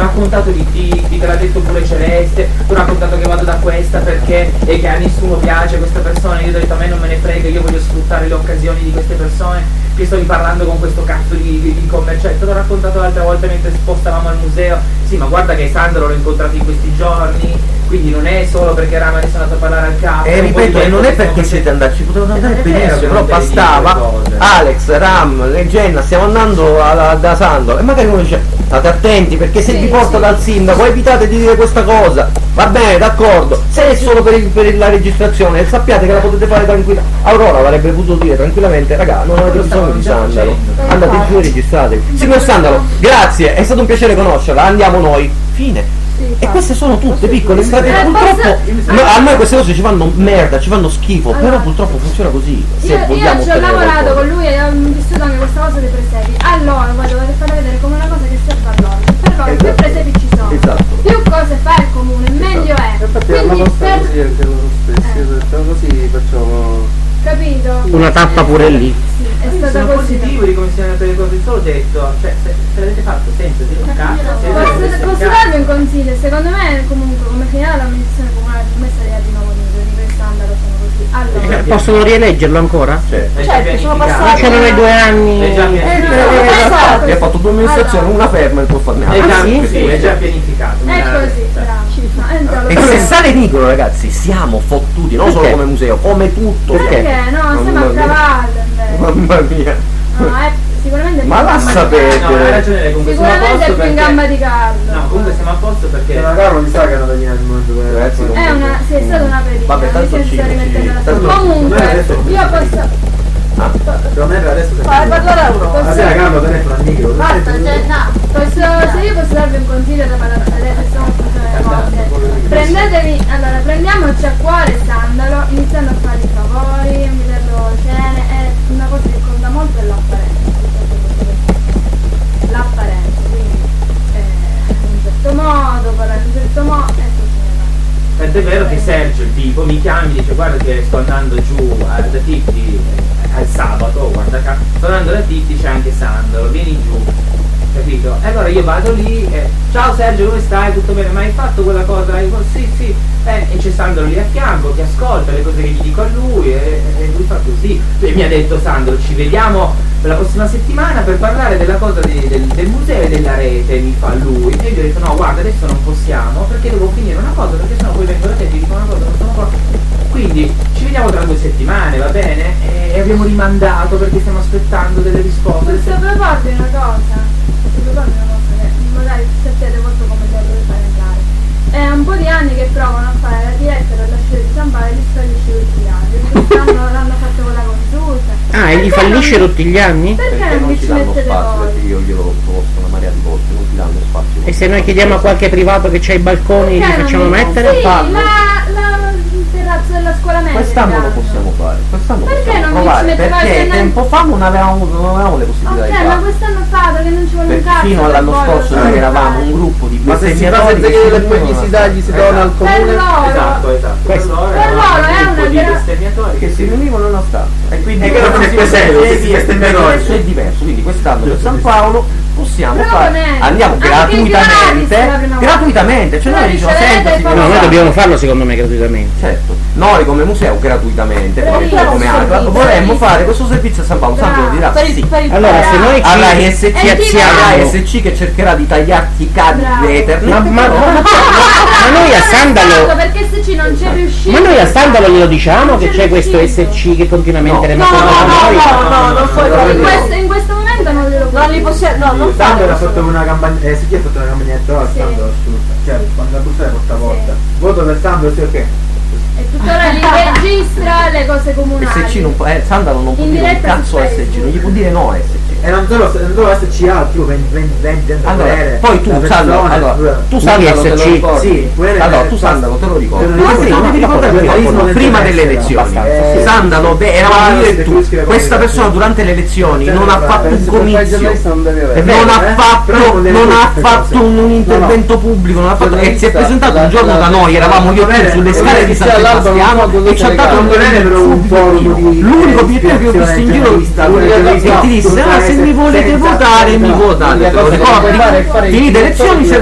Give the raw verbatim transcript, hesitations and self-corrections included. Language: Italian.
raccontato di Titti, te l'ha detto pure Celeste, ti ho raccontato che vado da questa perché e che a nessuno piace questa persona, io ho detto a me non me ne frega, io voglio sfruttare le occasioni di queste persone, che sto parlando con questo cazzo di, di, di commerciante, te l'ho raccontato l'altra volta mentre spostavamo al museo, sì ma guarda che Sandro l'ho incontrato in questi giorni, quindi non è solo perché Ramani sono andato a parlare al capo. E ripeto, e non è perché siete andati, ci potevano andare benissimo, però bastava Alex, Ram, Legenda, stiamo andando alla, da Sandro, e magari uno dice state attenti perché se sì, vi porta sì, dal sindaco evitate di dire questa cosa, va bene, d'accordo, se è solo per, il, per la registrazione sappiate che la potete fare tranquilla. Aurora avrebbe potuto dire tranquillamente raga non avete bisogno di Sandalo, andate giù e registrate. Signor Sandalo, grazie, è stato un piacere conoscerla, andiamo noi, fine. Sì, e queste sono tutte piccole strategie, eh, purtroppo no, a noi queste cose ci fanno merda, ci fanno schifo, allora, però purtroppo funziona così. Se io, io ci ho lavorato con lui e ho vissuto anche questa cosa dei presepi. Allora voglio fare vedere come una cosa che serve a loro. Per loro esatto, più presepi ci sono, esatto, più cose fa il comune, esatto, meglio è. Infatti è una cosa per... così anche loro stessi, eh. così facciamo. Capito? Una tappa pure lì. Sì, è sì, stata sono così. positivo di come siano andate le cose, solo detto, cioè se, se l'avete fatto senza dire un cazzo. Posso, posso darvi un consiglio? Secondo me comunque come finirà l'amministrazione comunale per me sarebbe di nuovo nido, di questo andalo sono così. Allora, eh, possono rieleggerlo ancora? Certo, certo sono passati. C'erano i due anni. È già pianificato. Ha fatto due amministrazioni, allora, una ferma e poi farne altre. ah, sì, sì, è già pianificato. È così, bravo. No, e se sale Nicolo ragazzi siamo fottuti, non solo come museo, come tutto. Perché? Perché? No, siamo a cavallo invece. Mamma mia. No, è sicuramente ma la sapete. No, hai ragione lei, comunque sicuramente è più in gamba di Carlo. No, comunque siamo a posto perché la Carlo mi sa che è una venia del momento ragazzi. È una, sì, è stata una pedina. Vabbè, tanto ci comunque io posso Ah, Romero adesso se fai parlare a uno. Ah, sì, la Carlo telefono al micro. Basta, cioè, no. Posso, se io posso darvi un consiglio da parlare, adesso stiamo facendo le cose. Prendetevi, allora prendiamoci a cuore Sandalo, iniziando a fare i favori, invitarlo cene, è una cosa che conta molto è l'apparenza. L'apparenza, quindi eh, in un certo modo, parlare in un certo modo, e così. Tant'è vero che Sergio, il tipo, mi chiama e dice guarda che sto andando giù da Titti al sabato, guarda qua, sto andando da Titti, c'è anche Sandro, vieni giù, capito? E allora io vado lì e ciao Sergio, come stai? Tutto bene? Ma hai fatto quella cosa? Io, sì, sì, eh, e c'è Sandro lì a fianco che ascolta le cose che gli dico a lui e, e lui fa così. E mi ha detto Sandro, ci vediamo la prossima settimana per parlare della cosa di, del, del museo e della rete, mi fa lui. E io gli ho detto no, guarda, adesso non possiamo perché devo finire una cosa, perché sennò poi vengo da te e ti dico una cosa, non sono qua. Quindi ci vediamo tra due settimane, va bene? E abbiamo rimandato perché stiamo aspettando delle risposte. Posso proporvi una cosa? Posso proporvi una cosa che magari sapete molto come la dovete fare entrare. È un po' di anni che provano a fare la diretta per lasciare di San Paolo e gli fallisce tutti gli anni. Quest'anno l'hanno fatto con la consulta. Ah, e gli fallisce non... tutti gli anni? Perché, perché non vi ci danno mettete spazio? voi? Perché io glielo proposto una marea di volte, non ti danno spazio. E se noi chiediamo a qualche privato che c'ha i balconi li facciamo mettere? Sì, la, la, il terrazzo della scuola media. Quest'anno lo possiamo fare, quest'anno perché possiamo non provare, ci perché tempo fa non avevamo, non avevamo le possibilità okay, di fare. ma quest'anno fatto che non ci vuole un cazzo. Fino all'anno scorso noi eravamo un gruppo di ma se si fa senza che le poi gli si dà, gli si dona al comune. Per loro, esatto, esatto. Per loro, per loro è una di bestemmiatori che si riunivano nella stanza. E quindi è che non è questo è diverso, quindi quest'anno per San Paolo possiamo fare, andiamo gratuitamente, gratuitamente, cioè noi diciamo sempre no, noi dobbiamo farlo secondo me gratuitamente. Certo, noi come museo gratuitamente, come, come altro, vorremmo fare questo servizio a San Paolo, Santo lo dirà sì. Allora se noi ci alla I S C piazziamo I S C che cercherà di tagliarti i cavi di Ethernet, ma, ma, ma, ma noi a Sandalo perché S C non c'è riuscito. Ma noi a Sandalo glielo diciamo che c'è questo S C che continuamente no, no, no, no, no, no, non puoi fare in questo, in questo momento non glielo non li possiamo, no, non Sandro ha fatto una campagna, eh sì, chi ha fatto una campagnetta a Sandro, cioè quando la busta è porta a volta. Voto per Sandro, sì o che? E tuttora li registra le cose comunali. S C non può, eh, Sandalo non può dire un cazzo S C, non gli può dire no S C. E non solo, non solo S C A, più vendi, vendi, vendi, allora, poi tu Sandalo, allora, tu Sandalo te lo ricordi? Sì, allora tu Sandalo te lo ricordi? Ma sì, devi ricordare prima delle elezioni. Sandalo, beh, eravamo io e tu. Questa persona durante le elezioni non ha fatto un comizio, non ha fatto, non ha fatto un intervento pubblico, non ha fatto, e si è presentato un giorno da noi, eravamo io e tu sulle scale di San Sebastiano e ci ha dato un l'unico obiettivo che ho visto in giro e ti disse ah se mi volete votare mi votate, te lo ricordi? Finite elezioni